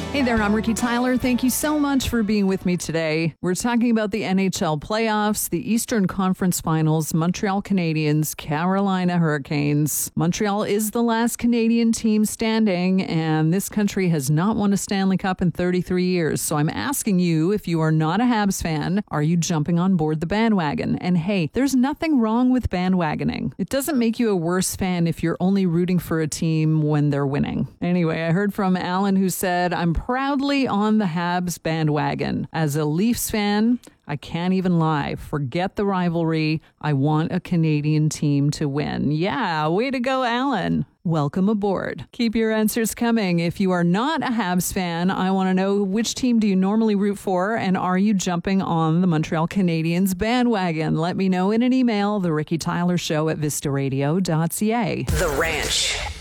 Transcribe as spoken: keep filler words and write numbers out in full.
Hey there, I'm Ricky Tyler. Thank you so much for being with me today. We're talking about the N H L playoffs, the Eastern Conference Finals, Montreal Canadiens, Carolina Hurricanes. Montreal is the last Canadian team standing, and this country has not won a Stanley Cup in thirty-three years. So I'm asking you, if you are not a Habs fan, are you jumping on board the bandwagon? And hey, there's nothing wrong with bandwagoning. It doesn't make you a worse fan if you're only rooting for a team when they're winning. Anyway, I heard from Alan who said, I'm proudly on the Habs bandwagon. As a Leafs fan, I can't even lie. Forget the rivalry. I want a Canadian team to win. Yeah, way to go, Alan. Welcome aboard. Keep your answers coming. If you are not a Habs fan, I want to know, which team do you normally root for, and are you jumping on the Montreal Canadiens bandwagon? Let me know in an email, the Ricky Tyler Show at vista radio dot c a. The Ranch.